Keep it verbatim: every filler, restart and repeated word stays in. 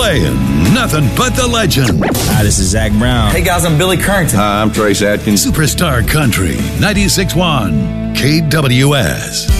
Playing nothing but the legend. Hi, this is Zach Brown. Hey guys, I'm Billy Currington. Hi, I'm Trace Atkins. Superstar Country, ninety-six point one K W S.